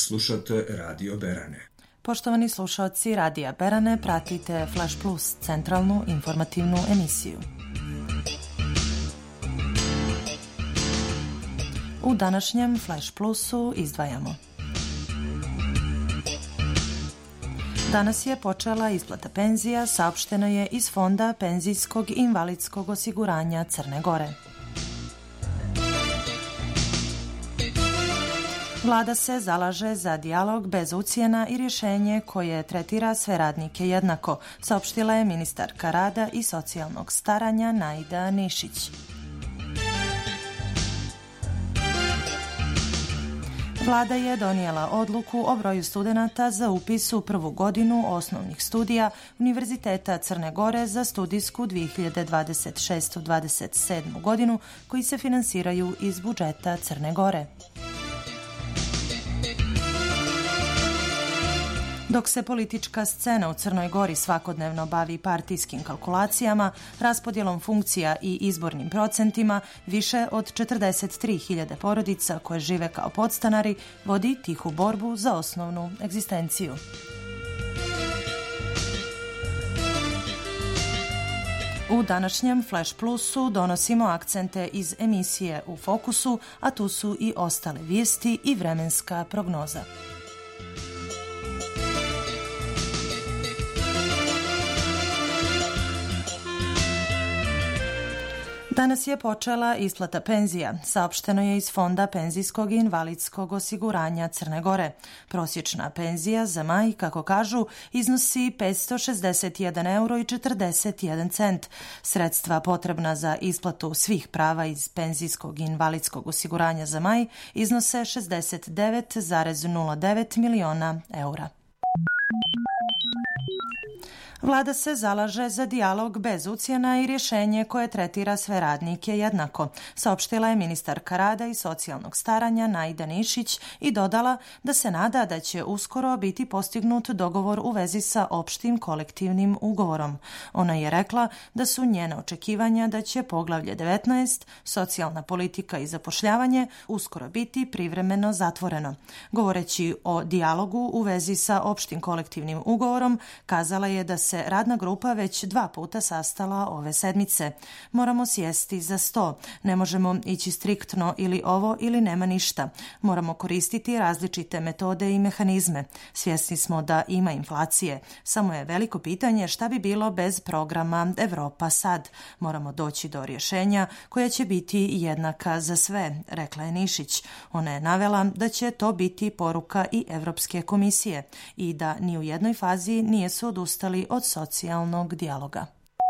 Slušate Radio Berane. Poštovani slušaoci Radija Berane, pratite Flash Plus, centralnu informativnu emisiju. U današnjem Flash Plusu izdvajamo. Danas je počela isplata penzija, saopšteno je iz Fonda penzijskog i invalidskog osiguranja Crne Gore. Vlada se zalaže za dijalog bez ucjena i rješenje koje tretira sve radnike jednako, saopštila je ministarka rada i socijalnog staranja Naida Nišić. Vlada je donijela odluku o broju studenata za upis u prvu godinu osnovnih studija Univerziteta Crne Gore za studijsku 2026-27. godinu koji se finansiraju iz budžeta Crne Gore. Dok se politička scena u Crnoj Gori svakodnevno bavi partijskim kalkulacijama, raspodjelom funkcija i izbornim procentima, više od 43.000 porodica koje žive kao podstanari vodi tihu borbu za osnovnu egzistenciju. U današnjem Flash Plusu donosimo akcente iz emisije U fokusu, a tu su i ostale vijesti i vremenska prognoza. Danas je počela isplata penzija, saopšteno je iz Fonda penzijskog i invalidskog osiguranja Crne Gore. Prosječna penzija za maj, kako kažu, iznosi 561 euro i 41 cent. Sredstva potrebna za isplatu svih prava iz penzijskog i invalidskog osiguranja za maj iznose 69,09 miliona eura. Vlada se zalaže za dijalog bez ucjena i rješenje koje tretira sve radnike jednako, saopštila je ministarka rada i socijalnog staranja Naida Nišić i dodala da se nada da će uskoro biti postignut dogovor u vezi sa opštim kolektivnim ugovorom. Ona je rekla da su njena očekivanja da će poglavlje 19, socijalna politika i zapošljavanje, uskoro biti privremeno zatvoreno. Govoreći o dijalogu u vezi sa opštim kolektivnim ugovorom, kazala je da se radna grupa već 2 puta sastala ove sedmice. Moramo sjesti za sto. Ne možemo ići striktno ili ovo ili nema ništa. Moramo koristiti različite metode i mehanizme. Svjesni smo da ima inflacije. Samo je veliko pitanje šta bi bilo bez programa Evropa sad. Moramo doći do rješenja koja će biti jednaka za sve, rekla je Nišić. Ona je navela da će to biti poruka i Evropske komisije i da ni u jednoj fazi nije su odustali od socijalnog dijaloga.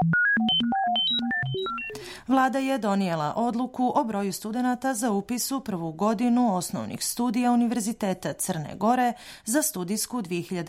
Vlada je donijela odluku o broju studenata za upis u prvu godinu osnovnih studija Univerziteta Crne Gore za studijsku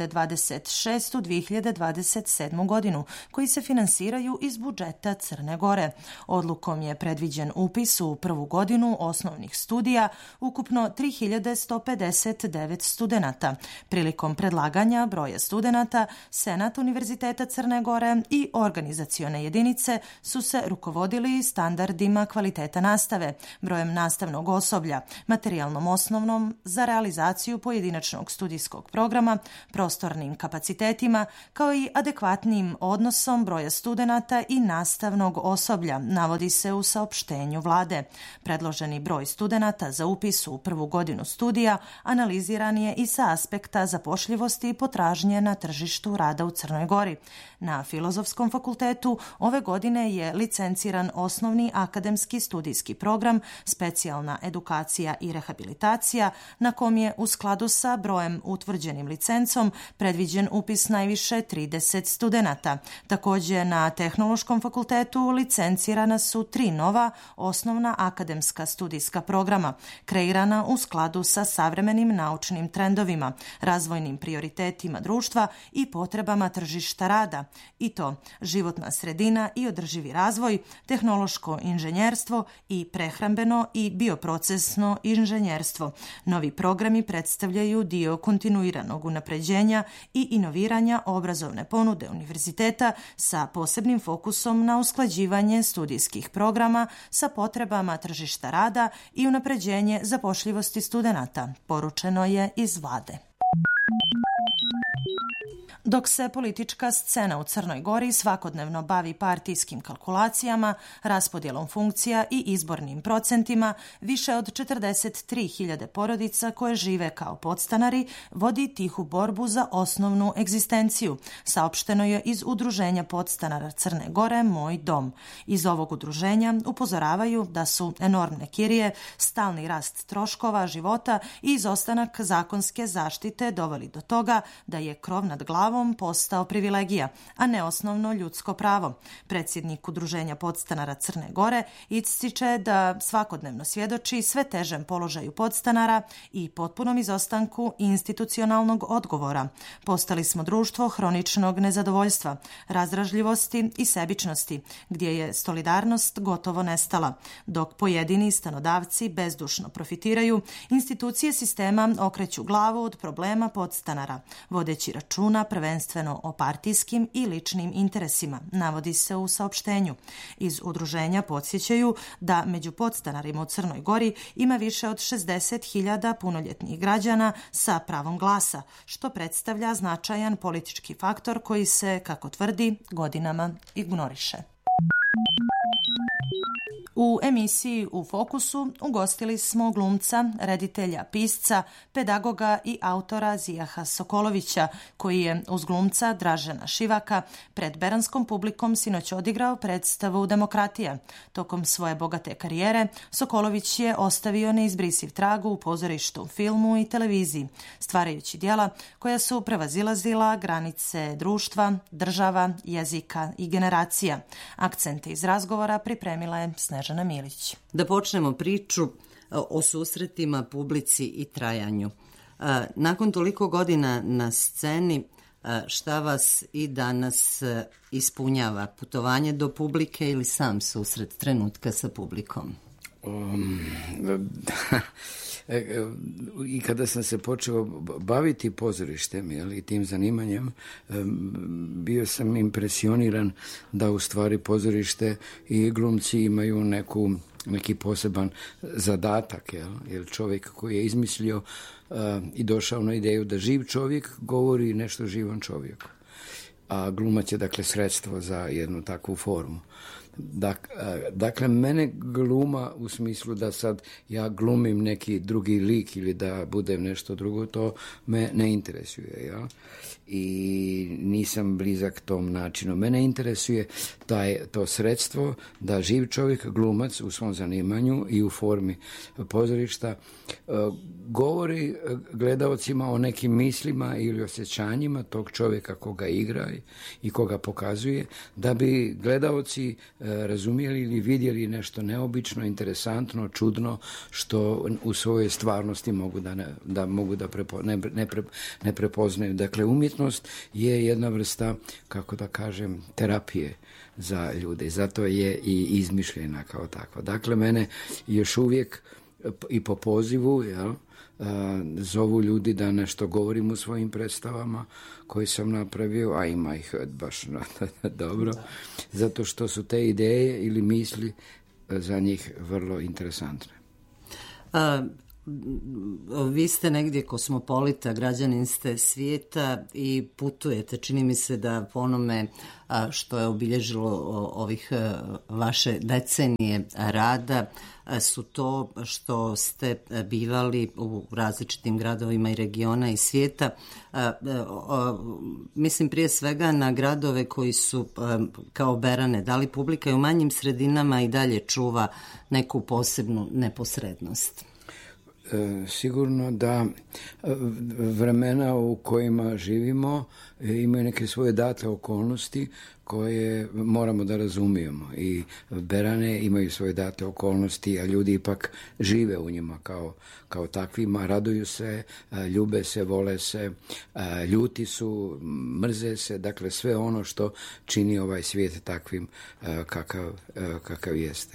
2026-2027. godinu, koji se finansiraju iz budžeta Crne Gore. Odlukom je predviđen upis u prvu godinu osnovnih studija ukupno 3159 studenata. Prilikom predlaganja broja studenata, Senat Univerziteta Crne Gore i organizacione jedinice su se rukovodili standardima kvaliteta nastave, brojem nastavnog osoblja, materijalnom osnovnom za realizaciju pojedinačnog studijskog programa, prostornim kapacitetima, kao i adekvatnim odnosom broja studenata i nastavnog osoblja, navodi se u saopštenju vlade. Predloženi broj studenata za upis u prvu godinu studija analiziran je i sa aspekta zapošljivosti i potražnje na tržištu rada u Crnoj Gori. Na Filozofskom fakultetu ove godine je licenciran osnovni akademski studijski program, specijalna edukacija i rehabilitacija, na kom je u skladu sa brojem utvrđenim licencom predviđen upis najviše 30 studenata. Također na Tehnološkom fakultetu licencirana su 3 nova osnovna akademska studijska programa, kreirana u skladu sa savremenim naučnim trendovima, razvojnim prioritetima društva i potrebama tržišta rada, i to životna sredina i održivi razvoj, tehnološka tehnološko inženjerstvo i prehrambeno i bioprocesno inženjerstvo. Novi programi predstavljaju dio kontinuiranog unapređenja i inoviranja obrazovne ponude univerziteta sa posebnim fokusom na usklađivanje studijskih programa sa potrebama tržišta rada i unapređenje zapošljivosti studenata, poručeno je iz vlade. Dok se politička scena u Crnoj Gori svakodnevno bavi partijskim kalkulacijama, raspodjelom funkcija i izbornim procentima, više od 43.000 porodica koje žive kao podstanari vodi tihu borbu za osnovnu egzistenciju, saopšteno je iz Udruženja podstanara Crne Gore Moj dom. Iz ovog udruženja upozoravaju da su enormne kirije, stalni rast troškova života i izostanak zakonske zaštite doveli do toga da je krov nad glavom postao privilegija, a ne osnovno ljudsko pravo. Predsjednik Udruženja podstanara Crne Gore ističe da svakodnevno svjedoči sve težem položaju podstanara i potpunom izostanku institucionalnog odgovora. Postali smo društvo hroničnog nezadovoljstva, razdražljivosti i sebičnosti, gdje je solidarnost gotovo nestala. Dok pojedini stanodavci bezdušno profitiraju, institucije sistema okreću glavu od problema podstanara, vodeći računa prvenstveno o partijskim i ličnim interesima, navodi se u saopštenju. Iz udruženja podsjećaju da među podstanarima u Crnoj Gori ima više od 60.000 punoljetnih građana sa pravom glasa, što predstavlja značajan politički faktor koji se, kako tvrdi, godinama ignoriše. U emisiji U fokusu ugostili smo glumca, reditelja, pisca, pedagoga i autora Zijaha Sokolovića, koji je uz glumca Dražena Šivaka pred beranskom publikom sinoć odigrao predstavu Demokratija. Tokom svoje bogate karijere Sokolović je ostavio neizbrisiv trag u pozorištu, filmu i televiziji, stvarajući djela koja su prevazilazila granice društva, država, jezika i generacija. Akcente iz razgovora pripremila je Snežana Milić. Da počnemo priču o susretima, publici i trajanju. Nakon toliko godina na sceni, šta vas i danas ispunjava? Putovanje do publike ili sam susret trenutka sa publikom? I kada sam se počeo baviti pozorištem i tim zanimanjem, bio sam impresioniran da u stvari pozorište i glumci imaju neki poseban zadatak, jer čovjek koji je izmislio i došao na ideju da živ čovjek govori nešto živom čovjeku, a glumac je dakle sredstvo za jednu takvu formu. Dakle, mene gluma u smislu da sad ja glumim neki drugi lik ili da budem nešto drugo, to me ne interesuje, ja? I nisam blizak tom načinu. Mene interesuje to sredstvo da živ čovjek, glumac u svom zanimanju i u formi pozorišta govori gledaocima o nekim mislima ili osjećanjima tog čovjeka koga igra i koga pokazuje, da bi gledaoci razumjeli ili vidjeli nešto neobično, interesantno, čudno, što u svojoj stvarnosti mogu da ne prepoznaju. Dakle, umjetnost je jedna vrsta, kako da kažem, terapije za ljude. Zato je i izmišljena kao takva. Dakle, mene još uvijek i po pozivu, zovu ljudi da nešto govorim u svojim predstavama koje sam napravio, a ima ih baš dobro, zato što su te ideje ili misli za njih vrlo interesantne. Vi ste negdje kosmopolita, građanin ste svijeta i putujete. Čini mi se da po onome što je obilježilo ovih vaše decenije rada su to što ste bivali u različitim gradovima i regiona i svijeta. Mislim prije svega na gradove koji su kao Berane. Da li publika i u manjim sredinama i dalje čuva neku posebnu neposrednost? Sigurno da vremena u kojima živimo imaju neke svoje date okolnosti koje moramo da razumijemo i Berane imaju svoje date okolnosti, a ljudi ipak žive u njima kao takvima, raduju se, ljube se, vole se, ljuti su, mrze se, dakle sve ono što čini ovaj svijet takvim kakav jeste.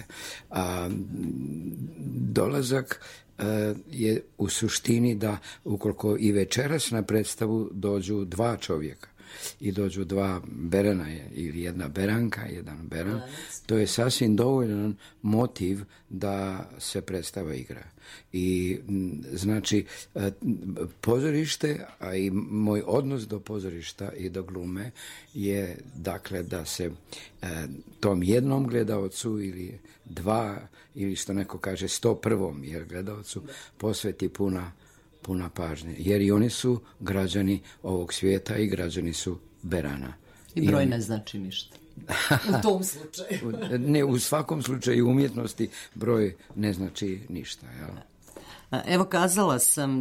Dolazak je u suštini da ukoliko i večeras na predstavu dođu dva čovjeka i dođu dva berana ili jedna beranka, jedan beran, to je sasvim dovoljan motiv da se predstava igra. I znači pozorište, a i moj odnos do pozorišta i do glume je dakle da se tom jednom gledaocu ili dva ili što neko kaže 101. jer gledaocu posveti puna pažnje, jer i oni su građani ovog svijeta i građani su Berana. I broj ne znači ništa. U tom slučaju. Ne, u svakom slučaju umjetnosti broj ne znači ništa. Jel? Evo, kazala sam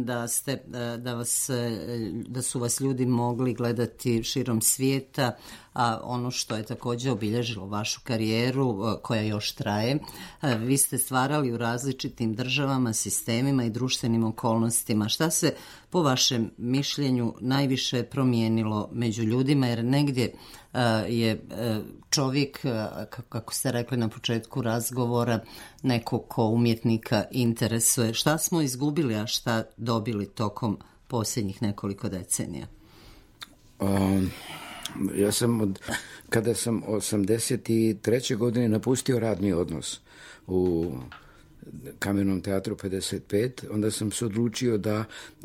da su vas ljudi mogli gledati širom svijeta, a ono što je također obilježilo vašu karijeru, koja još traje, vi ste stvarali u različitim državama, sistemima i društvenim okolnostima. Šta se po vašem mišljenju najviše promijenilo među ljudima, jer negdje je čovjek, kako ste rekli na početku razgovora, neko ko umjetnika interesuje. Šta smo izgubili, a šta dobili tokom posljednjih nekoliko decenija? Ja sam kada sam 83. godine napustio radni odnos u Kamenom teatru 55, onda sam se odlučio da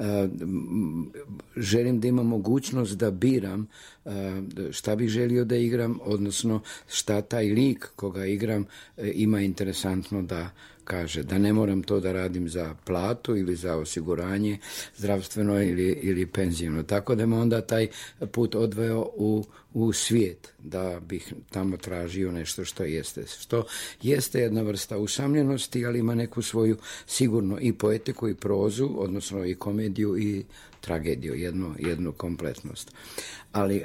želim da imam mogućnost da biram šta bih želio da igram, odnosno šta taj lik koga igram ima interesantno da kaže, da ne moram to da radim za platu ili za osiguranje zdravstveno ili penzijno. Tako da me onda taj put odveo u svijet, da bih tamo tražio nešto što jeste jedna vrsta usamljenosti, ali ima neku svoju sigurno i poetiku i prozu, odnosno i komediju i tragediju, jednu kompletnost. Ali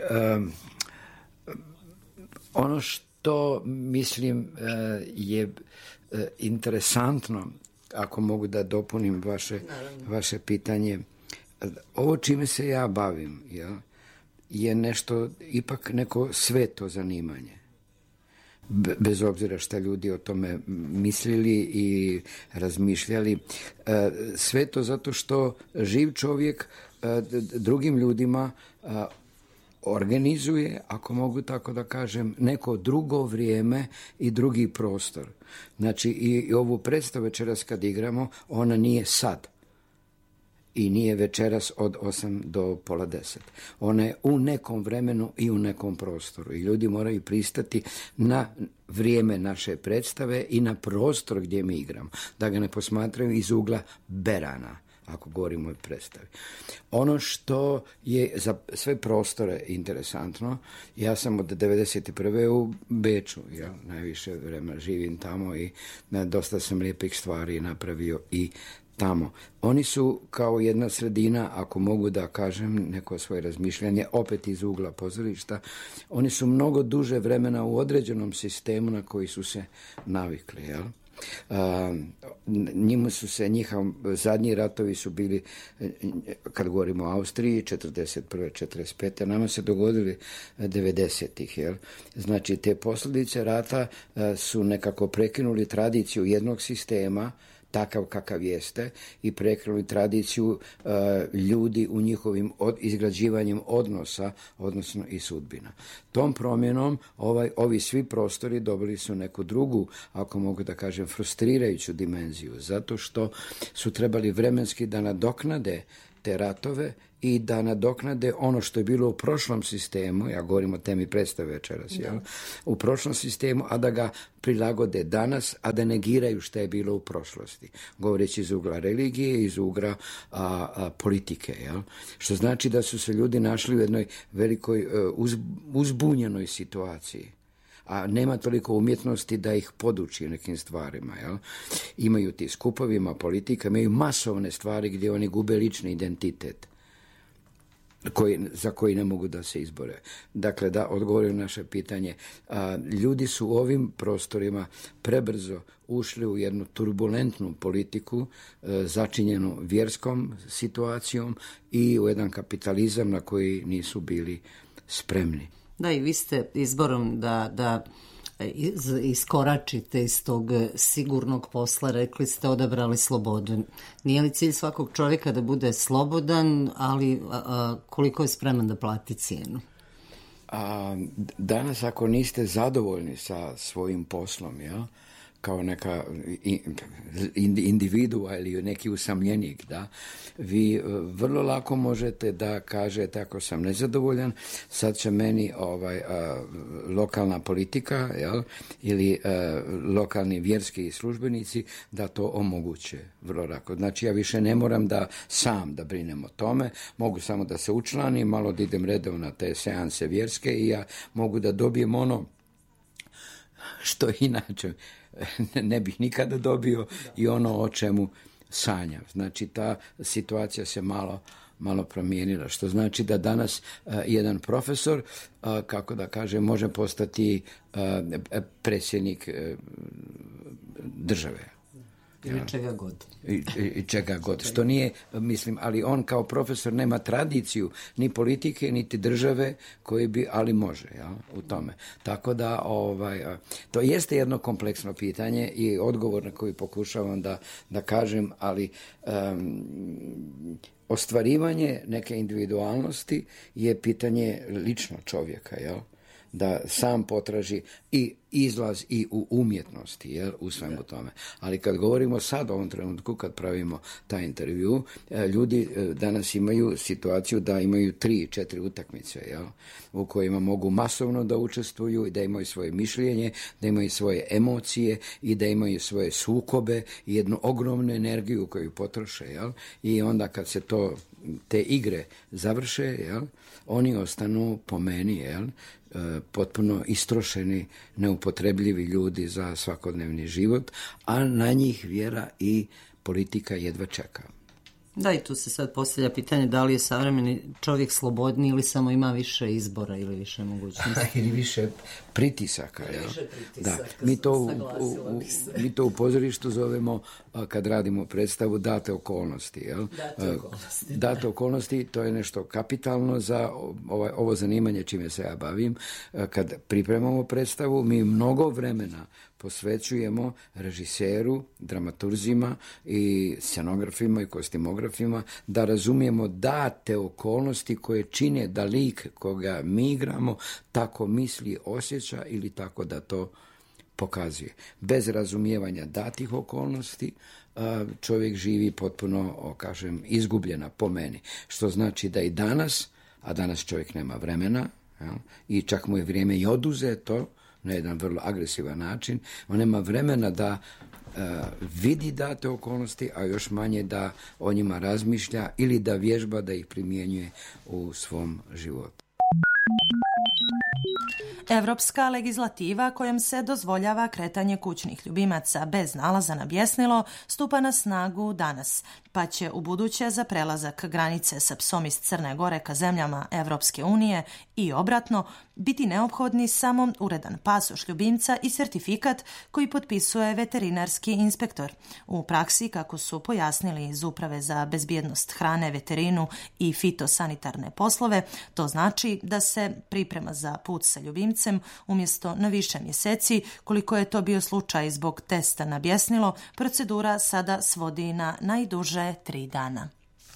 ono što mislim je interesantno, ako mogu da dopunim vaše pitanje, ovo čime se ja bavim je nešto, ipak neko sveto zanimanje. Bez obzira šta ljudi o tome mislili i razmišljali. Sveto zato što živ čovjek drugim ljudima organizuje, ako mogu tako da kažem, neko drugo vrijeme i drugi prostor. Znači i ovu predstavu večeras kad igramo, ona nije sad i nije večeras od 8 do pola 10. Ona je u nekom vremenu i u nekom prostoru i ljudi moraju pristati na vrijeme naše predstave i na prostor gdje mi igramo, da ga ne posmatraju iz ugla Berana, ako govorimo o predstavi. Ono što je za sve prostore interesantno, ja sam od 1991. u Beču, najviše vremena živim tamo i dosta sam lijepih stvari napravio i tamo. Oni su kao jedna sredina, ako mogu da kažem neko svoje razmišljanje, opet iz ugla pozorišta, oni su mnogo duže vremena u određenom sistemu na koji su se navikli, jel? Njima su se, zadnji ratovi su bili, kad govorimo o Austriji, 41. 45. nama se dogodili 90-ih. Jel? Znači, te posljedice rata su nekako prekinuli tradiciju jednog sistema, takav kakav jeste, i prekinuli tradiciju ljudi u njihovim izgrađivanjem odnosa, odnosno i sudbina. Tom promjenom ovi svi prostori dobili su neku drugu, ako mogu da kažem, frustrirajuću dimenziju, zato što su trebali vremenski da nadoknade te ratove i da nadoknade ono što je bilo u prošlom sistemu, ja govorim o temi predstave večeras, u prošlom sistemu, a da ga prilagode danas, a da negiraju što je bilo u prošlosti. Govoreći iz ugla religije, iz ugla politike. Jel? Što znači da su se ljudi našli u jednoj velikoj uzbunjenoj situaciji. a nema toliko umjetnosti da ih poduči nekim stvarima. Jel? Imaju ti skupovima, politika, imaju masovne stvari gdje oni gube lični identitet. Za koji ne mogu da se izbore. Dakle, da odgovorim na naše pitanje, ljudi su u ovim prostorima prebrzo ušli u jednu turbulentnu politiku začinjenu vjerskom situacijom i u jedan kapitalizam na koji nisu bili spremni. Da, i vi ste izborom da iskoračite iz tog sigurnog posla, rekli ste, odabrali slobodu. Nije li cilj svakog čovjeka da bude slobodan, ali koliko je spreman da plati cijenu? Danas ako niste zadovoljni sa svojim poslom, ja, kao neka individua ili neki usamljenik, da, vi vrlo lako možete da kažete ako sam nezadovoljan, sad će meni lokalna politika, jel, ili lokalni vjerski službenici da to omoguće vrlo lako. Znači ja više ne moram da sam da brinem o tome, mogu samo da se učlanim, malo da idem redovno na te seanse vjerske i ja mogu da dobijem ono što inače ne bih nikada dobio i ono o čemu sanjam. Znači ta situacija se malo promijenila, što znači da danas jedan profesor, kako da kažem, može postati predsjednik države. Ili čega god. I čega god. Što nije, mislim, ali on kao profesor nema tradiciju ni politike, niti države koji bi, ali može, ja, u tome. Tako da, to jeste jedno kompleksno pitanje i odgovor na koji pokušavam da kažem, ali ostvarivanje neke individualnosti je pitanje lično čovjeka, jel? Da sam potraži i izlaz i u umjetnosti, jel, u svemu tome. Ali kad govorimo sad u ovom trenutku, kad pravimo taj intervju, ljudi danas imaju situaciju da imaju 3-4 utakmice, jel, u kojima mogu masovno da učestvuju i da imaju svoje mišljenje, da imaju svoje emocije i da imaju svoje sukobe i jednu ogromnu energiju koju potroše, jel, i onda kad se te igre završe, jel, oni ostanu po meni, jel, potpuno istrošeni, neupotrebljivi ljudi za svakodnevni život, a na njih vjera i politika jedva čeka. Da, i tu se sad postavlja pitanje da li je savremeni čovjek slobodniji ili samo ima više izbora ili više mogućnosti. Ili više pritisaka. Da. Mi to u pozorištu zovemo, kad radimo predstavu, date okolnosti. Jel? Date okolnosti, to je nešto kapitalno za ovo zanimanje čime se ja bavim. Kad pripremamo predstavu, mi mnogo vremena posvećujemo režiseru, dramaturzima i scenografima i kostimografima da razumijemo date okolnosti koje čine da lik koga mi igramo tako misli, osjeća ili tako da to pokazuje. Bez razumijevanja datih okolnosti čovjek živi potpuno, kažem, izgubljena po meni. Što znači da i danas, a danas čovjek nema vremena, jel, i čak mu je vrijeme i oduzeto na jedan vrlo agresivan način, on nema vremena da vidi date okolnosti, a još manje da o njima razmišlja ili da vježba da ih primjenjuje u svom životu. Evropska legislativa kojom se dozvoljava kretanje kućnih ljubimaca bez nalaza na bjesnilo stupa na snagu danas, pa će ubuduće za prelazak granice sa psom iz Crne Gore ka zemljama Evropske unije i obratno biti neophodni samo uredan pasoš ljubimca i sertifikat koji potpisuje veterinarski inspektor. U praksi, kako su pojasnili iz Uprave za bezbjednost hrane, veterinu i fitosanitarne poslove, to znači da se priprema za put sa ljubimcem umjesto na više mjeseci, koliko je to bio slučaj zbog testa na bjesnilo, procedura sada svodi na najduže 3 dana.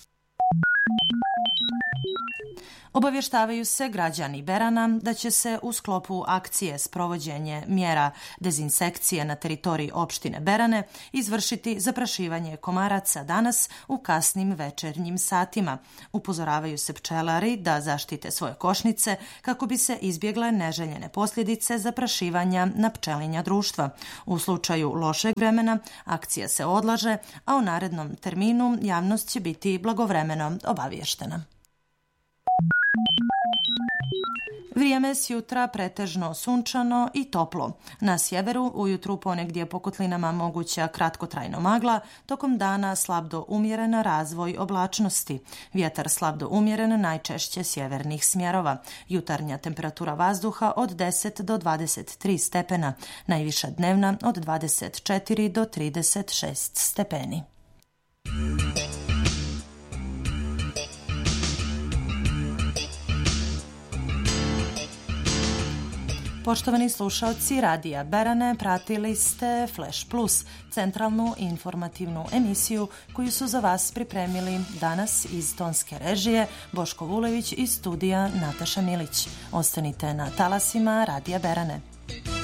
Obavještavaju se građani Berana da će se u sklopu akcije sprovođenje mjera dezinsekcije na teritoriji opštine Berane izvršiti zaprašivanje komaraca danas u kasnim večernjim satima. Upozoravaju se pčelari da zaštite svoje košnice kako bi se izbjegle neželjene posljedice zaprašivanja na pčelinja društva. U slučaju lošeg vremena akcija se odlaže, a o narednom terminu javnost će biti blagovremeno obavještena. Vrijeme s jutra pretežno sunčano i toplo. Na sjeveru ujutru ponegdje po kotlinama moguća kratkotrajno magla, tokom dana slab do umjeren razvoj oblačnosti. Vjetar slab do umjeren najčešće sjevernih smjerova. Jutarnja temperatura vazduha od 10 do 23 stepena, najviša dnevna od 24 do 36 stepeni. Poštovani slušalci Radija Berane, pratili ste Flash Plus, centralnu informativnu emisiju koju su za vas pripremili danas iz tonske režije Boško Vulević i studija Nataša Milić. Ostanite na talasima Radija Berane.